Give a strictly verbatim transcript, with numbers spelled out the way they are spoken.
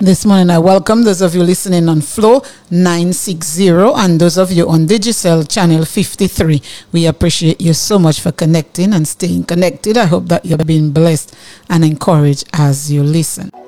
This morning, I welcome those of you listening on Flow nine sixty and those of you on Digicel channel fifty-three. We appreciate you so much for connecting and staying connected. I hope that you're being blessed and encouraged as you listen.